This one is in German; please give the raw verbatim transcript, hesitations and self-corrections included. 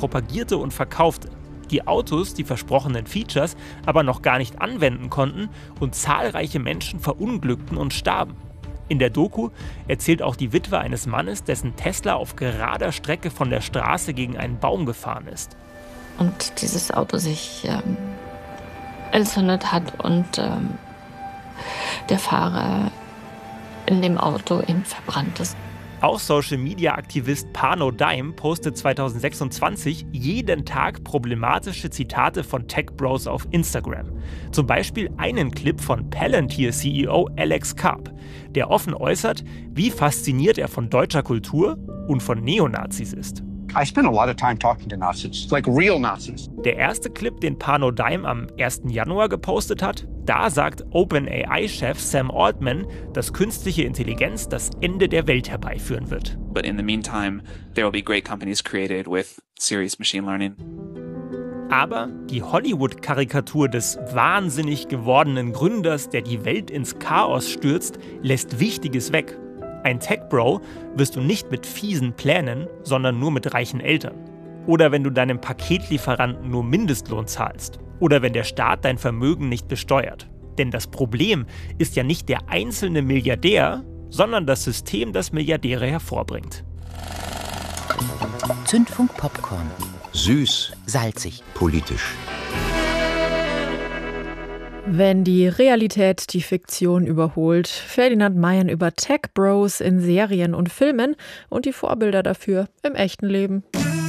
propagierte und verkaufte. Die Autos die versprochenen Features aber noch gar nicht anwenden konnten und zahlreiche Menschen verunglückten und starben. In der Doku erzählt auch die Witwe eines Mannes, dessen Tesla auf gerader Strecke von der Straße gegen einen Baum gefahren ist. Und dieses Auto sich ähm, entzündet hat und ähm, der Fahrer in dem Auto eben verbrannt ist. Auch Social-Media-Aktivist Pano Dime postet zwanzig sechsundzwanzig jeden Tag problematische Zitate von Tech-Bros auf Instagram. Zum Beispiel einen Clip von Palantir-C E O Alex Karp, der offen äußert, wie fasziniert er von deutscher Kultur und von Neonazis ist. I spend a lot of time talking to Nazis, like real Nazis. Der erste Clip, den Pano Dime am ersten Januar gepostet hat, da sagt OpenAI-Chef Sam Altman, dass künstliche Intelligenz das Ende der Welt herbeiführen wird. But in the meantime, there will be great companies created with serious machine learning. Aber die Hollywood-Karikatur des wahnsinnig gewordenen Gründers, der die Welt ins Chaos stürzt, lässt Wichtiges weg. Ein Tech-Bro wirst du nicht mit fiesen Plänen, sondern nur mit reichen Eltern. Oder wenn du deinem Paketlieferanten nur Mindestlohn zahlst. Oder wenn der Staat dein Vermögen nicht besteuert. Denn das Problem ist ja nicht der einzelne Milliardär, sondern das System, das Milliardäre hervorbringt. Zündfunk Popcorn. Süß, salzig, politisch. Wenn die Realität die Fiktion überholt, Ferdinand Meilen über Tech-Bros in Serien und Filmen und die Vorbilder dafür im echten Leben.